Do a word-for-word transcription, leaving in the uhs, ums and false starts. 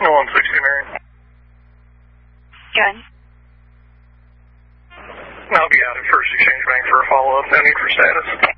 one sixty, Marion. Good. I'll be out at First Exchange Bank for a follow-up. No need for status.